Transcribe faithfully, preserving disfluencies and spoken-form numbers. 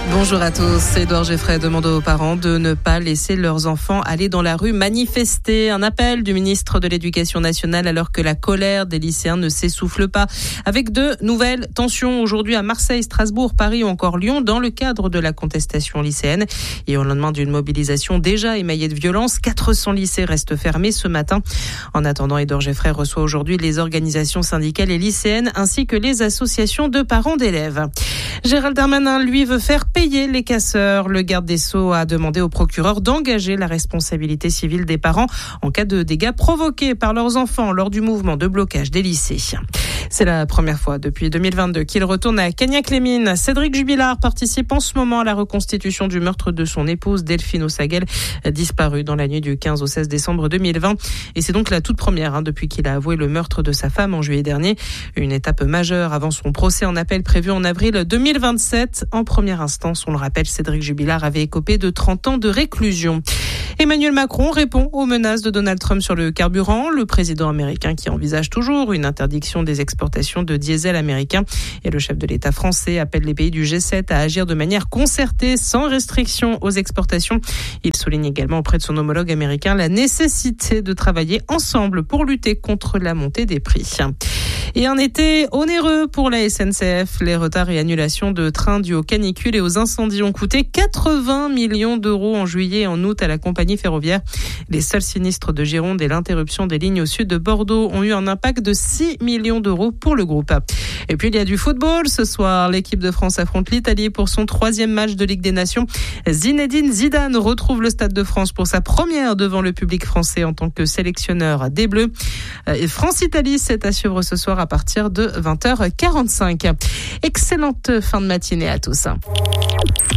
Bonjour à tous. Édouard Geffray demande aux parents de ne pas laisser leurs enfants aller dans la rue manifester. Un appel du ministre de l'Éducation nationale alors que la colère des lycéens ne s'essouffle pas. Avec de nouvelles tensions aujourd'hui à Marseille, Strasbourg, Paris ou encore Lyon dans le cadre de la contestation lycéenne. Et au lendemain d'une mobilisation déjà émaillée de violence, quatre cents lycées restent fermés ce matin. En attendant, Édouard Geffray reçoit aujourd'hui les organisations syndicales et lycéennes ainsi que les associations de parents d'élèves. Gérald Darmanin, lui, veut faire payer les casseurs. Le garde des Sceaux a demandé au procureur d'engager la responsabilité civile des parents en cas de dégâts provoqués par leurs enfants lors du mouvement de blocage des lycées. C'est la première fois depuis deux mille vingt-deux qu'il retourne à Cagnac-les-Mines. Cédric Jubilard participe en ce moment à la reconstitution du meurtre de son épouse Delphine Ossagel, disparue dans la nuit du quinze au seize décembre deux mille vingt. Et c'est donc la toute première hein, depuis qu'il a avoué le meurtre de sa femme en juillet dernier. Une étape majeure avant son procès en appel prévu en avril deux mille vingt-sept. En première instance, on le rappelle, Cédric Jubilard avait écopé de trente ans de réclusion. Emmanuel Macron répond aux menaces de Donald Trump sur le carburant. Le président américain qui envisage toujours une interdiction des exportations de diesel américain. Et le chef de l'État français appelle les pays du G sept à agir de manière concertée, sans restriction aux exportations. Il souligne également auprès de son homologue américain la nécessité de travailler ensemble pour lutter contre la montée des prix. Et un été onéreux pour la S N C F. Les retards et annulations de trains dus aux canicules et aux incendies ont coûté quatre-vingts millions d'euros en juillet et en août à la compagnie ferroviaire. Les seuls sinistres de Gironde et l'interruption des lignes au sud de Bordeaux ont eu un impact de six millions d'euros pour le groupe. Et puis il y a du football. Ce soir, l'équipe de France affronte l'Italie pour son troisième match de Ligue des Nations. Zinedine Zidane retrouve le Stade de France pour sa première devant le public français en tant que sélectionneur des Bleus. France-Italie, c'est à suivre ce soir à partir de vingt heures quarante-cinq. Excellente fin de matinée à tous.